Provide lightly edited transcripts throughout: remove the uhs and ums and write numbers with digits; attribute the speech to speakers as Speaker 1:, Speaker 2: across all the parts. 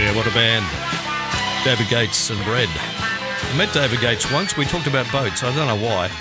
Speaker 1: Yeah, what a band. David Gates and Bread. I met David Gates once. We talked about boats. I don't know why.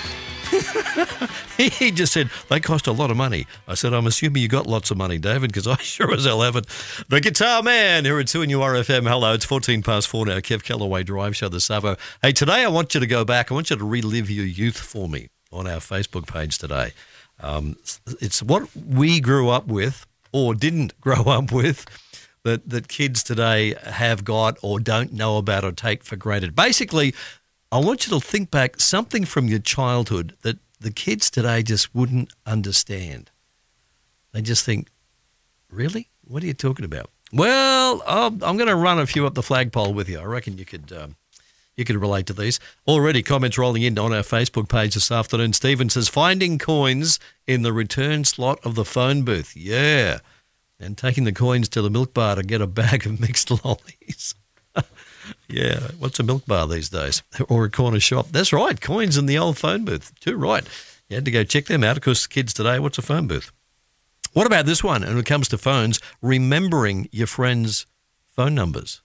Speaker 1: He just said, they cost a lot of money. I said, I'm assuming you got lots of money, David, because I sure as hell haven't. The Guitar Man here at 2NURFM. Hello, it's 4 past 4 now. Kev Callaway Drive Show, the Savo. Hey, today I want you to go back. I want you to relive your youth for me on our Facebook page today. It's what we grew up with or didn't grow up with that kids today have got or don't know about or take for granted. Basically, I want you to think back something from your childhood that the kids today just wouldn't understand. They just think, really? What are you talking about? Well, I'm going to run a few up the flagpole with you. I reckon you could relate to these. Already comments rolling in on our Facebook page this afternoon. Stephen says, finding coins in the return slot of the phone booth. Yeah. And taking the coins to the milk bar to get a bag of mixed lollies. Yeah, what's a milk bar these days? Or a corner shop. That's right, coins in the old phone booth. Too right. You had to go check them out. Of course, kids today, what's a phone booth? What about this one? And when it comes to phones, remembering your friends' phone numbers.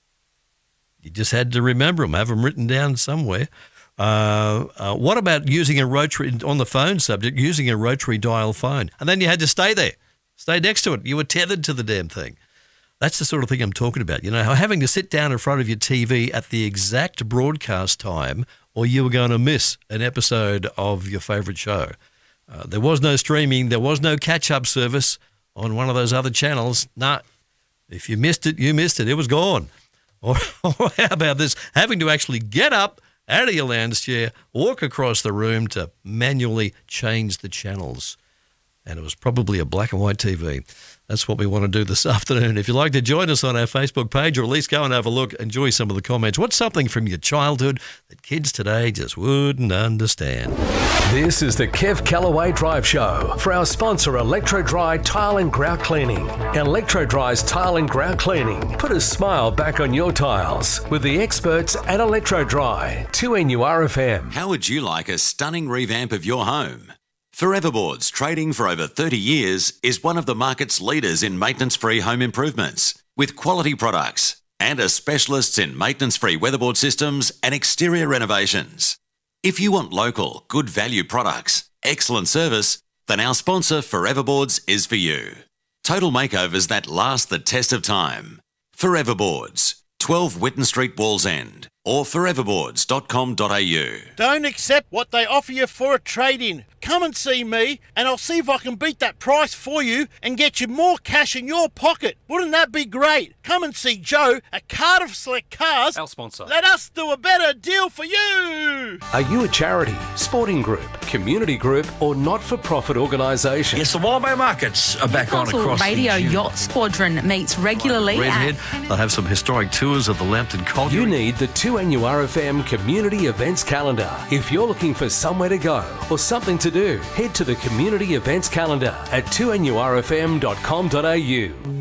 Speaker 1: You just had to remember them, have them written down somewhere. What about using a rotary, on the phone subject, using a rotary dial phone? And then you had to stay there, stay next to it. You were tethered to the damn thing. That's the sort of thing I'm talking about. You know, having to sit down in front of your TV at the exact broadcast time or you were going to miss an episode of your favourite show. There was no streaming. There was no catch-up service on one of those other channels. Nah, if you missed it, you missed it. It was gone. Or how about this? Having to actually get up out of your lounge chair, walk across the room to manually change the channels. And it was probably a black and white TV. That's what we want to do this afternoon. If you'd like to join us on our Facebook page or at least go and have a look, enjoy some of the comments. What's something from your childhood that kids today just wouldn't understand?
Speaker 2: This is the Kev Callaway Drive Show for our sponsor, Electro Dry Tile and Grout Cleaning. Electro Dry's Tile and Grout Cleaning. Put a smile back on your tiles with the experts at Electro Dry. 2NURFM.
Speaker 3: How would you like a stunning revamp of your home? Foreverboards, trading for over 30 years, is one of the market's leaders in maintenance-free home improvements, with quality products and are specialists in maintenance-free weatherboard systems and exterior renovations. If you want local, good value products, excellent service, then our sponsor Foreverboards is for you. Total makeovers that last the test of time. Foreverboards, 12 Whitten Street, Wallsend, or foreverboards.com.au.
Speaker 4: Don't accept what they offer you for a trade-in. Come and see me, and I'll see if I can beat that price for you and get you more cash in your pocket. Wouldn't that be great? Come and see Joe at Cardiff Select Cars.
Speaker 5: Our sponsor.
Speaker 4: Let us do a better deal for you.
Speaker 2: Are you a charity, sporting group, community group, or not-for-profit organisation?
Speaker 6: Yes, the Wildbow Markets are back on across
Speaker 7: Radio
Speaker 6: the
Speaker 7: Yacht Squadron meets regularly
Speaker 1: Redhead. They'll have some historic tours of the Lambton Colliery.
Speaker 2: You need the 2NURFM Community Events Calendar. If you're looking for somewhere to go or something to do, head to the Community Events Calendar at 2NURFM.com.au.